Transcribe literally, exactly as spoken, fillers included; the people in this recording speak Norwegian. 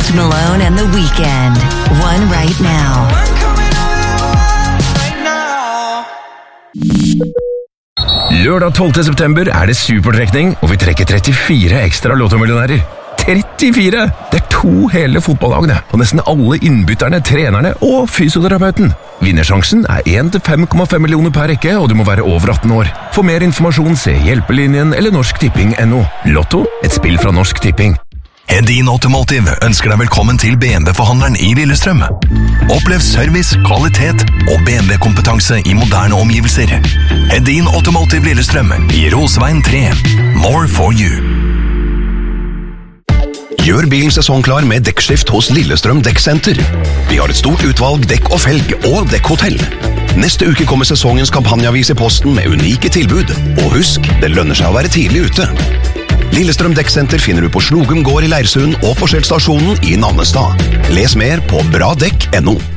Post Malone and The Weeknd. One right now. Lørdag tolvte september er det supertrekning, og vi trekker trettifire ekstra lottomillionærer. trettifire! Det er to hele fotballagene, og nesten alle innbytterne, trenerne og fysioterapeuten. Vinnersjansen er én til fem komma fem millioner per rekke, og du må være over atten år. For mer informasjon se Hjelpelinjen eller Norsk Tipping punktum no. Lotto, et spill fra Norsk Tipping. Hedin Automotive ønsker deg velkommen til B M W-forhandleren i Lillestrøm. Opplev service, kvalitet og B M W-kompetanse i moderne omgivelser. Hedin Automotive Lillestrøm i Rosveien tre. More for you. Gjør bilen sesongklar med dekkskift hos Lillestrøm Dekksenter. Vi har et stort utvalg dekk og felg og dekkhotell. Neste uke kommer sesongens kampanjeavis i posten med unike tilbud. Og husk, det lønner seg å være tidlig ute. Lillestrøm Dekksenter finner du på Slogum gård i Leirsund og på Skjellstasjonen i Nannestad. Les mer på bra dekk punktum no.